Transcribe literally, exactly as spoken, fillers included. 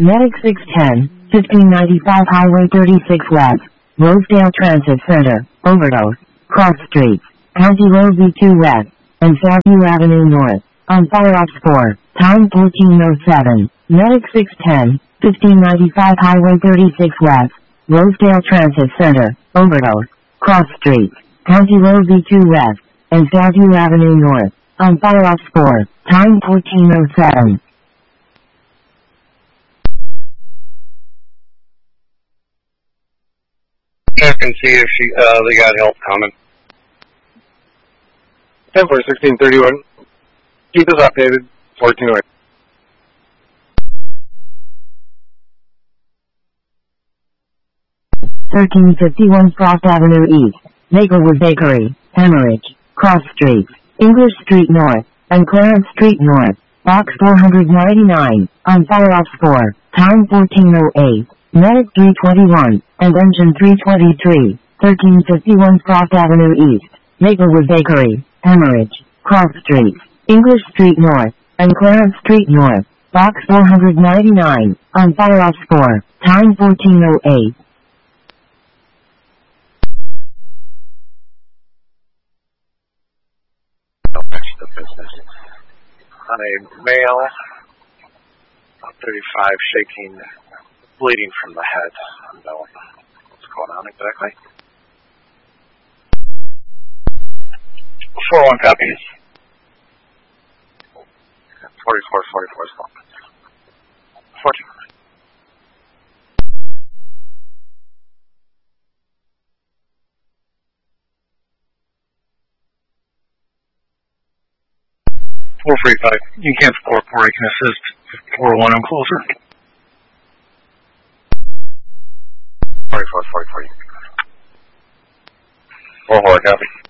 Medic six ten, fifteen ninety-five Highway thirty-six West, Rosedale Transit Center, overdose, cross streets, County Road V two West, and Fairview Avenue North, on Fire Ops four, time fourteen oh seven, Medic six ten, fifteen ninety-five Highway thirty-six West, Rosedale Transit Center, overdose, cross streets, County Road V two West, and Fairview Avenue North, on Fire Ops four, time fourteen oh seven. Check and see if she, uh, they got help coming. ten four sixteen thirty-one. Keep us updated. fourteen oh eight. thirteen fifty-one Frost Avenue East, Maplewood Bakery, Hemorrhage, Cross Streets, English Street North, and Clarence Street North, Box four ninety-nine, on Fire Ops four, time fourteen oh eight, Medic three twenty-one, and Engine three twenty-three, thirteen fifty-one Frost Avenue East, Maplewood Bakery, Hemorrhage, Cross Streets, English Street North, and Clarence Street North, Box four ninety-nine, on Fire Ops four, time fourteen oh eight. The business. On a male, thirty-five, shaking, bleeding from the head. I don't know what's going on exactly. four one copies. forty-four, forty-four, fourteen. four forty-five. You can't score four. You can assist four one. I'm closer. forty-four, forty-four. four four, copy.